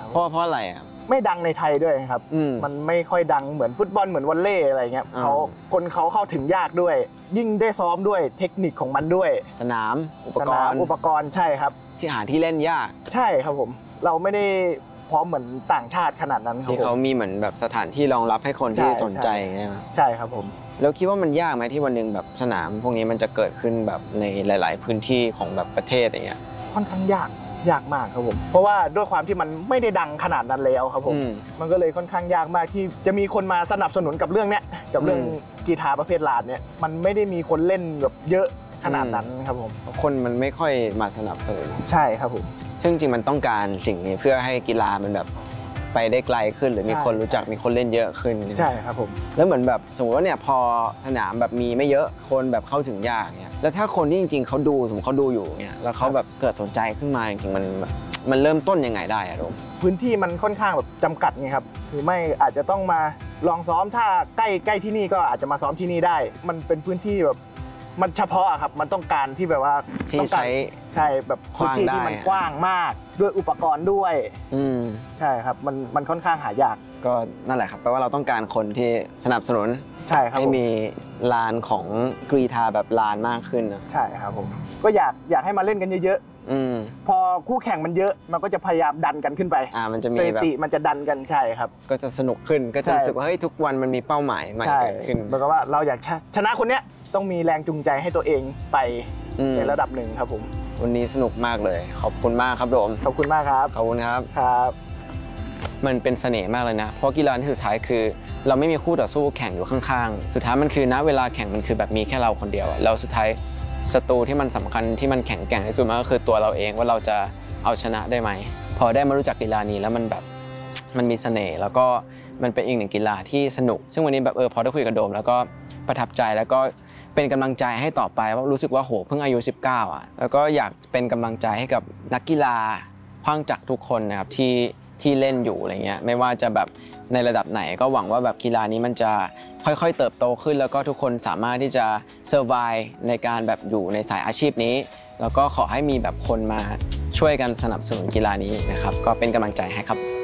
เพราะอะไรอ่ะไม่ดังในไทยด้วยครับมันไม่ค่อยดังเหมือนฟุตบอลเหมือนวอลเลย์อะไรเงี้ยคนเขาเข้าถึงยากด้วยยิ่งได้ซ้อมด้วยเทคนิคของมันด้วยสนามอุปกรณ์ใช่ครับที่หาที่เล่นยากใช่ครับผมเราไม่ได้พร้อมเหมือนต่างชาติขนาดนั้นครับที่เขามีเหมือนแบบสถานที่รองรับให้คนที่สนใจใช่ไหมใช่ครับผมแล้วคิดว่ามันยากไหมที่วันหนึ่งแบบสนามพวกนี้มันจะเกิดขึ้นแบบในหลายๆพื้นที่ของแบบประเทศอย่างเงี้ยค่อนข้างยากมากครับผมเพราะว่าด้วยความที่มันไม่ได้ดังขนาดนั้นแล้วครับผมมันก็เลยค่อนข้างยากมากที่จะมีคนมาสนับสนุนกับเรื่องเนี้ยกับเรื่องกีฬาประเภทลานเนี่ยมันไม่ได้มีคนเล่นแบบเยอะขนาดนั้นครับผมคนมันไม่ค่อยมาสนับสนุนใช่ครับผมซึ่งจริงมันต้องการสิ่งนี้เพื่อให้กีฬามันแบบไปได้ไกลขึ้นหรือมีคนรู้จักมีคนเล่นเยอะขึ้นใช่ครับผมแล้วเหมือนแบบสมมติว่าเนี่ยพอสนามแบบมีไม่เยอะคนแบบเข้าถึงยากเนี่ยแล้วถ้าคนที่จริงๆเขาดูสมมติเขาดูอยู่เนี่ยแล้วเขาแบบเกิดสนใจขึ้นมาจริงๆมันเริ่มต้นยังไงได้อะโดมพื้นที่มันค่อนข้างแบบจำกัดไงครับหรือไม่อาจจะต้องมาลองซ้อมถ้าใกล้ที่นี่ก็อาจจะมาซ้อมที่นี่ได้มันเป็นพื้นที่แบบมันเฉพาะครับมันต้องการที่แบบว่าที่ใช่แบบพื้นที่ที่มันกว้างมากด้วยอุปกรณ์ด้วยใช่ครับมันค่อนข้อยากก็นั่นแหละครับแปลว่าเราต้องการคนที่สนับสนุนใช่ครับให้มีลานของกรีฑาแบบลานมากขึ้นนะใช่ครับผมก็อยากให้มาเล่นกันเยอะๆพอคู่แข่งมันเยอะมันก็จะพยายามดันกันขึ้นไปมันจะมีแบบมันจะดันกันใช่ครับก็จะสนุกขึ้นก็จะรู้สึกว่าเฮ้ยทุกวันมันมีเป้าหมายใหม่เกิดขึ้นเหมือนกับว่าเราอยากชนะคนเนี้ยต้องมีแรงจูงใจให้ตัวเองไปในระดับหนึ่งครับผมวันนี้สนุกมากเลยขอบคุณมากครับโดมขอบคุณมากครับขอบคุณครับครับมันเป็นเสน่ห์มากเลยนะเพราะกีฬาที่สุดท้ายคือเราไม่มีคู่ต่อสู้แข่งอยู่ข้างๆสุดท้ายมันคือณเวลาแข่งมันคือแบบมีแค่เราคนเดียวแล้วสุดท้ายศัตรูที่มันสำคัญที่มันแข็งแกร่งที่สุดมันก็คือตัวเราเองว่าเราจะเอาชนะได้ไหมพอได้มารู้จักกีฬานี้แล้วมันแบบมันมีเสน่ห์แล้วก็มันเป็นอีกหนึ่งกีฬาที่สนุกซึ่งวันนี้แบบพอได้คุยกับโดมแล้วก็ประทับใจแล้วก็เป็นกำลังใจให้ต่อไปว่ารู้สึกว่าโหเพิ่งอายุ19อ่ะแล้วก็อยากเป็นกำลังใจให้กับนักกีฬาขว้างจักรทุกคนนะครับที่เล่นอยู่อะไรเงี้ยไม่ว่าจะแบบในระดับไหนก็หวังว่าแบบกีฬานี้มันจะค่อยๆเติบโตขึ้นแล้วก็ทุกคนสามารถที่จะเซอร์ไวว์ในการแบบอยู่ในสายอาชีพนี้แล้วก็ขอให้มีแบบคนมาช่วยกันสนับสนุนกีฬานี้นะครับก็เป็นกำลังใจให้ครับ